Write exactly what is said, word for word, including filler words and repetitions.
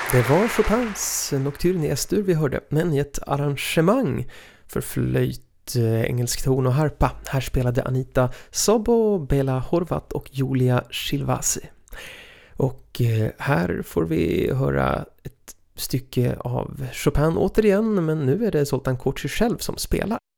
Det var Chopins Nocturne i S-dur vi hörde, men i ett arrangemang för flöjt, engelsk ton och harpa. Här spelade Anita Sobo, Bela Horvat och Julia Silvasi. Och här får vi höra ett stycke av Chopin återigen, men nu är det Zoltan Koczy själv som spelar.